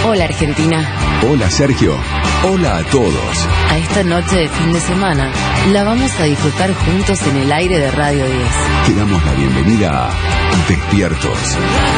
Hola Argentina. Hola Sergio. Hola a todos. A esta noche de fin de semana la vamos a disfrutar juntos en el aire de Radio 10. Te damos la bienvenida a Despiertos.